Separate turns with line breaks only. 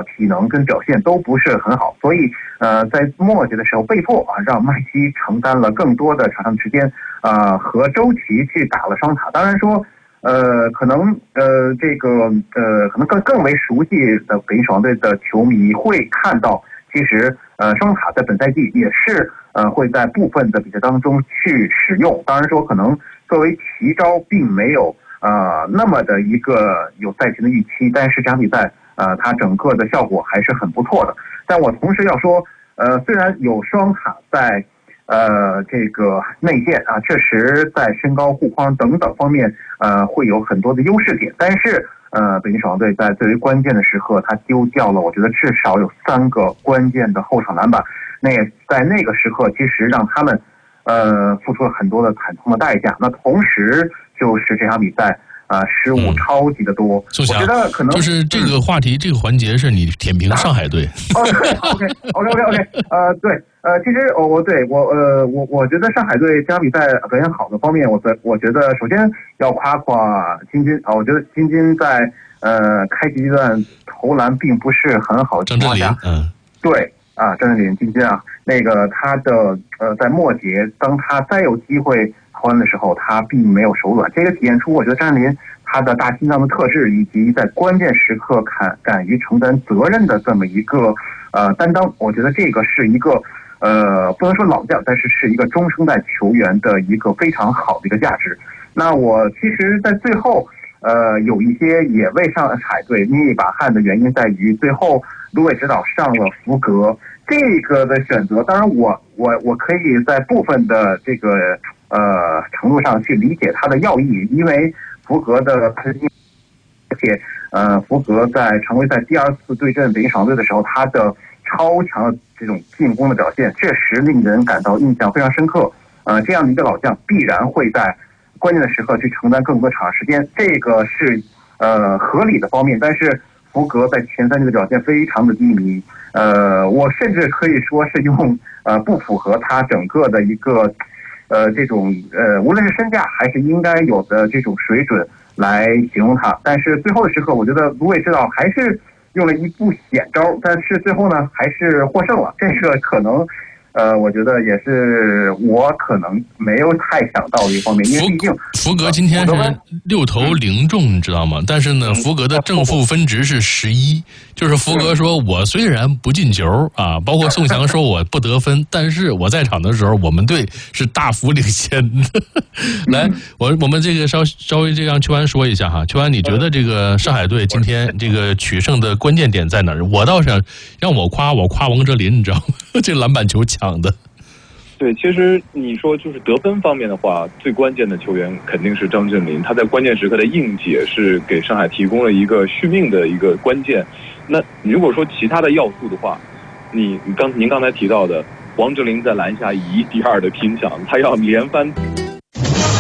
体能跟表现都不是很好，所以在末节的时候被迫让麦基承担了更多的场上时间，和周琦去打了双塔。当然说可能可能更为熟悉的北京首航队的球迷会看到，其实双塔在本赛季也是会在部分的比赛当中去使用。当然说可能作为奇招并没有那么的一个有赛前的预期，但是这场比赛它整个的效果还是很不错的。但我同时要说，虽然有双塔在这个内线确实在身高、护框等等方面会有很多的优势点，但是北京首航队在最为关键的时刻，他丢掉了我觉得至少有3个关键的后场篮板。在那个时刻，其实让他们付出了很多的惨痛的代价。那同时就是这场比赛失误超级的多。
宋翔，
我觉得可能
就是这个话题，这个环节是你点评上海队。
OK，对，其实我觉得上海队这场比赛表现好的方面，我觉得首先要夸夸金军我觉得金军在开局阶段投篮并不是很好的情况下，对张镇麟金军那个他的在末节当他再有机会投篮的时候，他并没有手软，这个体现出我觉得张镇麟他的大心脏的特质，以及在关键时刻敢于承担责任的这么一个担当。我觉得这个是一个不能说老将，但是是一个中生代球员的一个非常好的一个价值。那我其实在最后有一些也为上海队捏一把汗的原因在于，最后卢伟指导上了福格这个的选择。当然我可以在部分的这个程度上去理解他的要义，因为福格的而且福格在常规赛第2次对阵北京首航队的时候，他的超强的这种进攻的表现确实令人感到印象非常深刻。这样的一个老将必然会在关键的时刻去承担更多场时间，这个是合理的方面。但是福格在前3局的表现非常的低迷，我甚至可以说是用不符合他整个的一个这种无论是身价还是应该有的这种水准来形容他。但是最后的时刻，我觉得卢伟指导还是用了一步险招，但是最后呢还是获胜了。这个可能我觉得也是我可能没有太想到的一方面，因为毕竟
福格今天是6投0中，你知道吗？但是呢，福格的正负分值是11，就是福格说我虽然不进球包括宋翔说我不得分，但是我在场的时候，我们队是大幅领先的。来，我们这个稍微这样邱安说一下哈，邱安，你觉得这个上海队今天这个取胜的关键点在哪儿？我倒想让我夸王哲林，你知道吗？这篮板球抢的。
对，其实你说就是得分方面的话，最关键的球员肯定是张镇麟，他在关键时刻的应解是给上海提供了一个续命的一个关键。那如果说其他的要素的话，您刚才提到的王哲林在篮下1-2的拼抢，他要连番